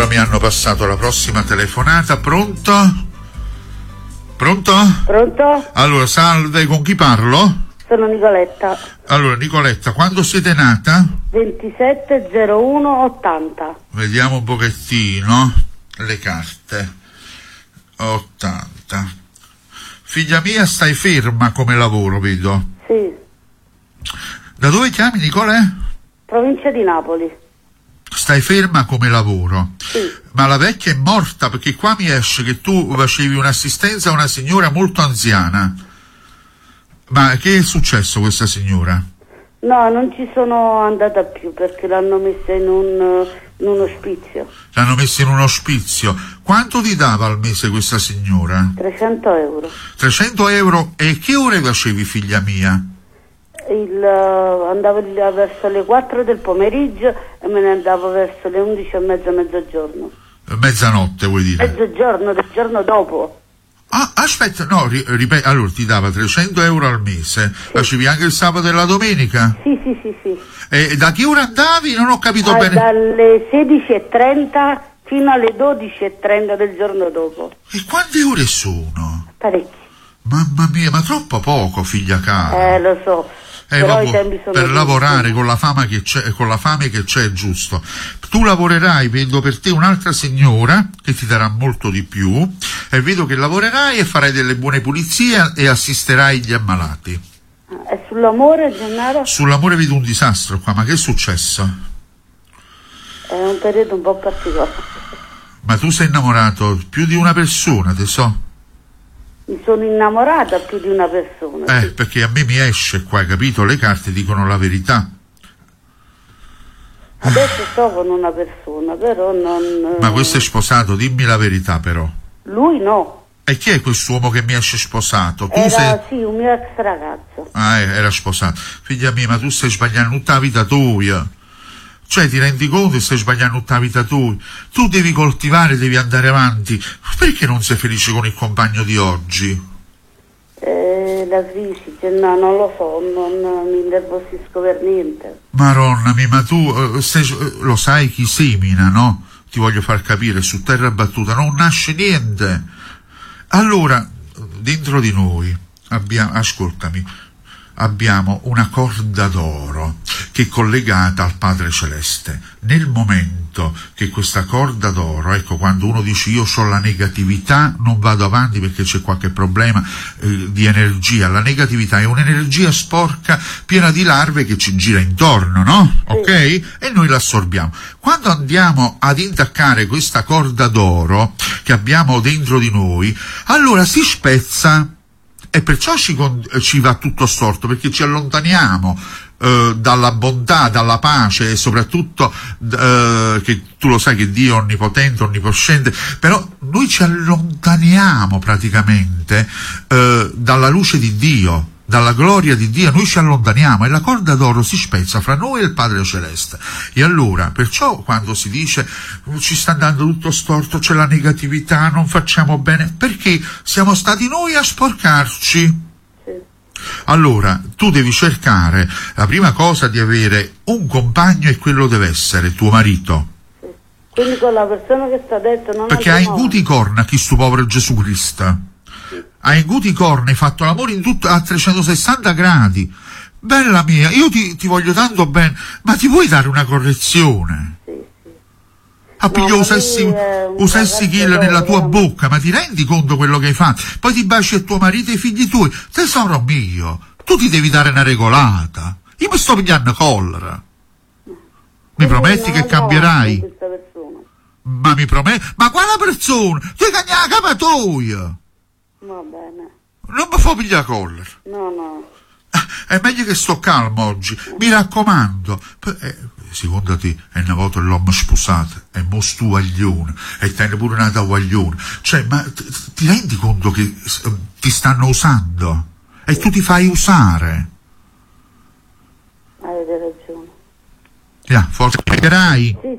mi hanno passato la prossima telefonata. Pronto? Pronto? Pronto? Allora, salve, con chi parlo? Sono Nicoletta. Allora, Nicoletta, quando siete nata? 27/01/80. Vediamo un pochettino le carte. 80. Figlia mia, stai ferma come lavoro, vedo. Sì. Da dove chiami, Nicolè? Provincia di Napoli. Stai ferma come lavoro. Sì. Ma la vecchia è morta, perché qua mi esce che tu facevi un'assistenza a una signora molto anziana. Ma che è successo a questa signora? No, non ci sono andata più perché l'hanno messa in un ospizio. L'hanno messa in un ospizio. Quanto ti dava al mese questa signora? 300 euro. 300 euro? E che ore facevi, figlia mia? Andavo verso le 4 del pomeriggio e me ne andavo verso le 11:30, mezzogiorno. Mezzanotte, vuoi dire? Mezzogiorno del giorno dopo. Ah, aspetta, no, ripeto, allora ti dava 300 euro al mese, sì. Facevi anche il sabato e la domenica? Sì. E da che ora andavi? Non ho capito bene. Dalle 16:30 fino alle 12:30 del giorno dopo. E quante ore sono? Parecchi. Mamma mia, ma troppo poco, figlia cara. Lo so. Però i tempi sono per giusti. Lavorare con la fame che c'è è giusto. Tu lavorerai, vedo per te un'altra signora che ti darà molto di più, e vedo che lavorerai e farai delle buone pulizie e assisterai gli ammalati. E sull'amore, Gennaro? Sull'amore vedo un disastro qua, ma che è successo? È un periodo un po' particolare. Ma tu sei innamorato più di una persona, te so? Mi sono innamorata più di una persona. Sì. Perché a me mi esce qua, capito? Le carte dicono la verità. Adesso sto con una persona, però non... Ma questo è sposato, dimmi la verità però. Lui no. E chi è quest'uomo che mi esce sposato? Tu Sì, un mio ex ragazzo. Era sposato. Figlia mia, ma tu stai sbagliando tutta la vita tua. Cioè, ti rendi conto che stai sbagliando tutta la vita tua? Tu devi coltivare, devi andare avanti. Perché non sei felice con il compagno di oggi? La crisi, no, non lo so, non mi innervosisco per niente. Maronna mia, ma tu lo sai chi semina, no? Ti voglio far capire, su terra battuta non nasce niente. Allora, dentro di noi ascoltami, abbiamo una corda d'oro che è collegata al Padre Celeste. Nel momento che questa corda d'oro, ecco, quando uno dice io ho la negatività, non vado avanti perché c'è qualche problema di energia, la negatività è un'energia sporca piena di larve che ci gira intorno, no? Sì. Ok? E noi l'assorbiamo. Quando andiamo ad intaccare questa corda d'oro che abbiamo dentro di noi, allora si spezza. E perciò ci va tutto storto, perché ci allontaniamo dalla bontà, dalla pace, e soprattutto che tu lo sai che Dio è onnipotente, onniposcente, però noi ci allontaniamo praticamente dalla luce di Dio, dalla gloria di Dio, noi ci allontaniamo e la corda d'oro si spezza fra noi e il Padre Celeste. E allora, perciò quando si dice ci sta andando tutto storto, c'è la negatività, non facciamo bene, perché siamo stati noi a sporcarci. Allora, tu devi cercare, la prima cosa, di avere un compagno, e quello deve essere tuo marito. Quindi con la persona che sta dentro non... Perché hai inguti corna chi sto povero Gesù Cristo. Hai inguti corna, hai fatto l'amore in tutto a 360 gradi. Bella mia, io ti voglio tanto bene, ma ti vuoi dare una correzione? Appiglio usessi kill nella tua bocca, ma ti rendi conto quello che hai fatto? Poi ti baci a tuo marito e ai figli tuoi. Tesoro mio, tu ti devi dare una regolata. Io mi sto pigliando collera. Mi prometti che cambierai? Ma mi prometti? Ma quale persona? Ti cagna la capatoia. Va bene. Non mi fa pigliare collera. No. È meglio che sto calmo oggi, mi raccomando. Secondo te è una volta l'uomo sposato, è mo stu guaglione, e te ne pure nata guaglione. Cioè, ma ti rendi conto che ti stanno usando? E tu ti fai usare? Avete ragione. Forse pagherai? Sì.